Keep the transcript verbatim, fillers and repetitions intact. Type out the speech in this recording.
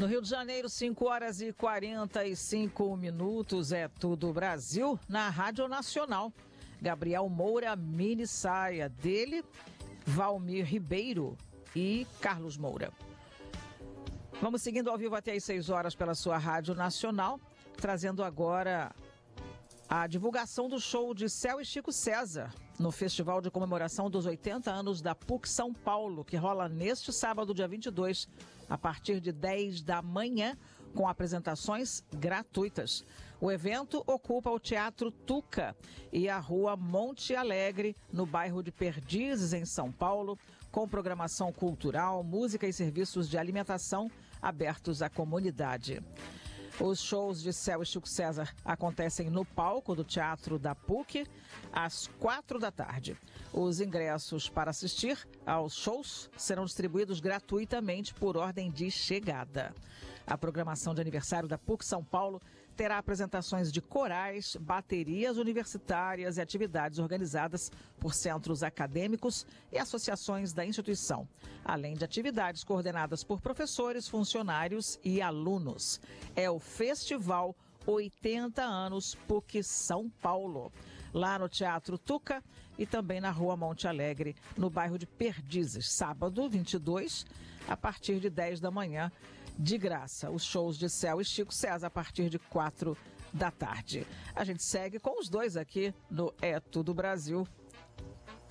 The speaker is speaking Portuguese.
No Rio de Janeiro, cinco horas e quarenta e cinco minutos, é Tudo Brasil, na Rádio Nacional. Gabriel Moura, mini saia dele, Valmir Ribeiro e Carlos Moura. Vamos seguindo ao vivo até às seis horas pela sua Rádio Nacional, trazendo agora a divulgação do show de Céu e Chico César no Festival de Comemoração dos oitenta anos da P U C São Paulo, que rola neste sábado, dia vinte e dois, a partir de dez da manhã, com apresentações gratuitas. O evento ocupa o Teatro Tuca e a Rua Monte Alegre, no bairro de Perdizes, em São Paulo, com programação cultural, música e serviços de alimentação abertos à comunidade. Os shows de Céu e Chico César acontecem no palco do Teatro da P U C às quatro da tarde. Os ingressos para assistir aos shows serão distribuídos gratuitamente por ordem de chegada. A programação de aniversário da P U C São Paulo terá apresentações de corais, baterias universitárias e atividades organizadas por centros acadêmicos e associações da instituição, além de atividades coordenadas por professores, funcionários e alunos. É o Festival oitenta anos P U C São Paulo, lá no Teatro Tuca e também na Rua Monte Alegre, no bairro de Perdizes, sábado vinte e dois, a partir de dez da manhã, de graça. Os shows de Céu e Chico César a partir de quatro da tarde. A gente segue com os dois aqui no É Tudo Brasil